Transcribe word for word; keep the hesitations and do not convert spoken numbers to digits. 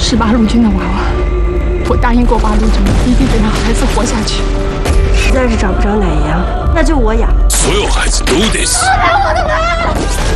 是八路军的娃娃，我答应过八路军，一定得让孩子活下去。 实在是找不着奶羊，那就我养。 所有孩子都得死。 放开我的妈！